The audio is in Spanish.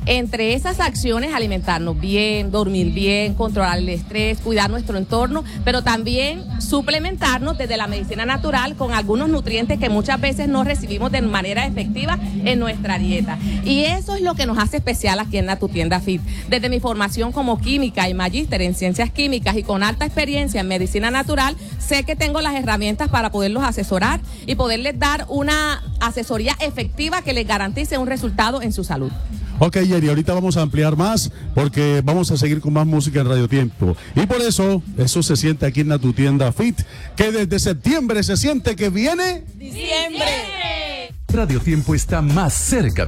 Entre esas acciones, alimentarnos bien, dormir bien, controlar el estrés, cuidar nuestro entorno, pero también suplementarnos desde la medicina natural con algunos nutrientes que muchas veces no recibimos de manera efectiva en nuestra dieta. Y eso es lo que nos hace especial aquí en NatuTienda Fit. Desde mi formación como química y magíster en ciencias químicas y con alta experiencia en medicina natural, sé que tengo las herramientas para poderlos asesorar y poderles dar una asesoría efectiva que les garantice un resultado en su salud. Ok, Yeri, ahorita vamos a ampliar más porque vamos a seguir con más música en Radio Tiempo. Y por eso se siente aquí en NatuTienda Fit, que desde septiembre se siente que viene diciembre. Radio Tiempo está más cerca